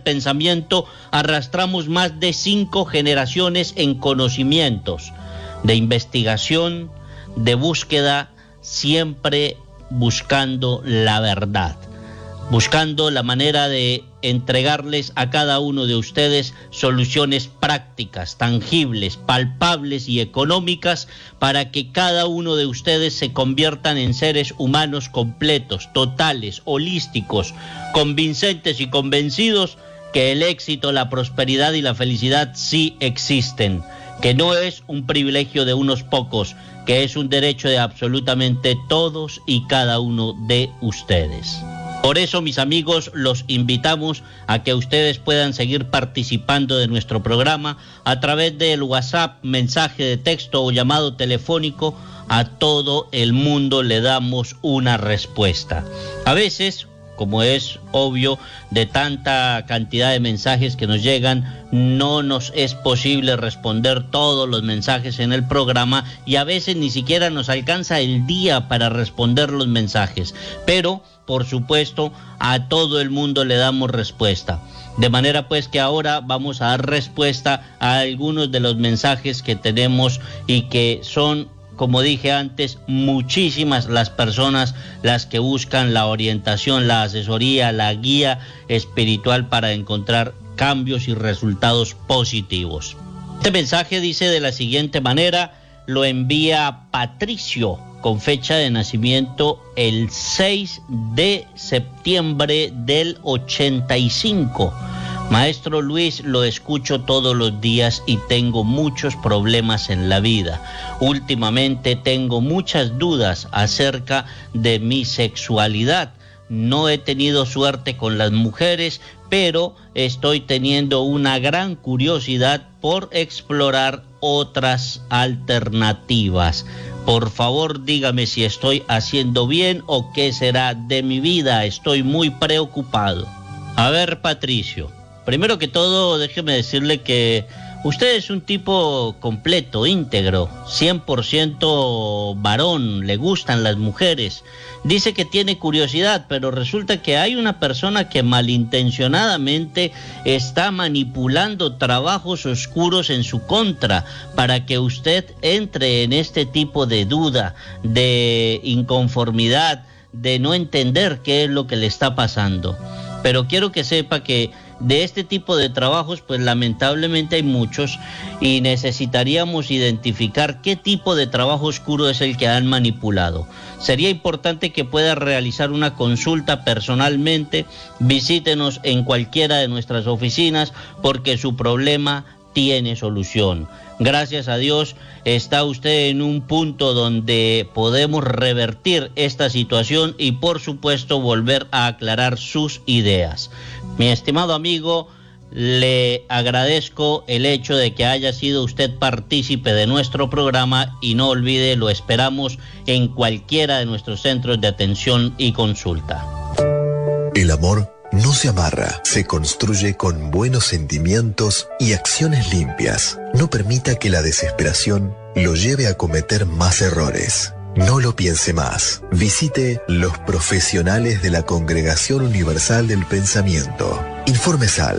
Pensamiento arrastramos más de 5 generaciones en conocimientos, de investigación, de búsqueda, siempre buscando la verdad, buscando la manera de entregarles a cada uno de ustedes soluciones prácticas, tangibles, palpables y económicas para que cada uno de ustedes se conviertan en seres humanos completos, totales, holísticos, convincentes y convencidos que el éxito, la prosperidad y la felicidad sí existen, que no es un privilegio de unos pocos, que es un derecho de absolutamente todos y cada uno de ustedes. Por eso, mis amigos, los invitamos a que ustedes puedan seguir participando de nuestro programa a través del WhatsApp, mensaje de texto o llamado telefónico. A todo el mundo le damos una respuesta. A veces, como es obvio, de tanta cantidad de mensajes que nos llegan, no nos es posible responder todos los mensajes en el programa y a veces ni siquiera nos alcanza el día para responder los mensajes. Pero, por supuesto, a todo el mundo le damos respuesta. De manera pues que ahora vamos a dar respuesta a algunos de los mensajes que tenemos y que son, como dije antes, muchísimas las personas las que buscan la orientación, la asesoría, la guía espiritual para encontrar cambios y resultados positivos. Este mensaje dice de la siguiente manera, lo envía Patricio, con fecha de nacimiento el 6 de septiembre del 85. Maestro Luis, lo escucho todos los días y tengo muchos problemas en la vida. Últimamente tengo muchas dudas acerca de mi sexualidad. No he tenido suerte con las mujeres, pero estoy teniendo una gran curiosidad por explorar otras alternativas. Por favor, dígame si estoy haciendo bien o qué será de mi vida. Estoy muy preocupado. A ver, Patricio, primero que todo, déjeme decirle que usted es un tipo completo, íntegro, 100% varón, le gustan las mujeres. Dice que tiene curiosidad, pero resulta que hay una persona que malintencionadamente está manipulando trabajos oscuros en su contra para que usted entre en este tipo de duda, de inconformidad, de no entender qué es lo que le está pasando. Pero quiero que sepa que de este tipo de trabajos, pues lamentablemente hay muchos y necesitaríamos identificar qué tipo de trabajo oscuro es el que han manipulado. Sería importante que pueda realizar una consulta personalmente, visítenos en cualquiera de nuestras oficinas porque su problema tiene solución. Gracias a Dios está usted en un punto donde podemos revertir esta situación y por supuesto volver a aclarar sus ideas. Mi estimado amigo, le agradezco el hecho de que haya sido usted partícipe de nuestro programa y no olvide, lo esperamos en cualquiera de nuestros centros de atención y consulta. El amor no se amarra, se construye con buenos sentimientos y acciones limpias. No permita que la desesperación lo lleve a cometer más errores. No lo piense más. Visite los profesionales de la Congregación Universal del Pensamiento. Informes al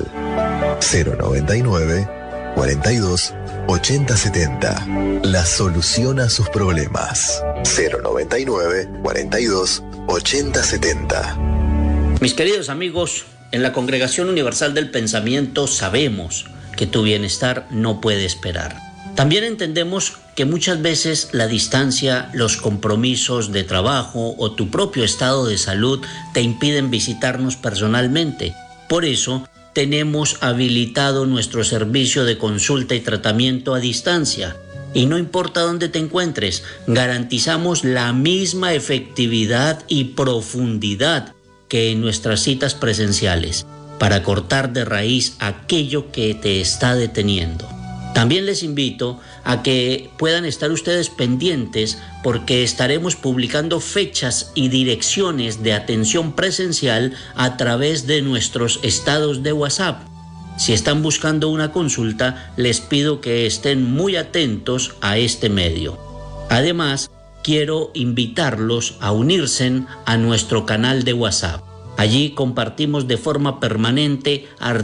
099 42 80 70. La solución a sus problemas. 099 42 80 70. Mis queridos amigos, en la Congregación Universal del Pensamiento sabemos que tu bienestar no puede esperar. También entendemos que muchas veces la distancia, los compromisos de trabajo o tu propio estado de salud te impiden visitarnos personalmente. Por eso, tenemos habilitado nuestro servicio de consulta y tratamiento a distancia. Y no importa dónde te encuentres, garantizamos la misma efectividad y profundidad que en nuestras citas presenciales, para cortar de raíz aquello que te está deteniendo. También les invito a que puedan estar ustedes pendientes porque estaremos publicando fechas y direcciones de atención presencial a través de nuestros estados de WhatsApp. Si están buscando una consulta, les pido que estén muy atentos a este medio. Además, quiero invitarlos a unirse a nuestro canal de WhatsApp. Allí compartimos de forma permanente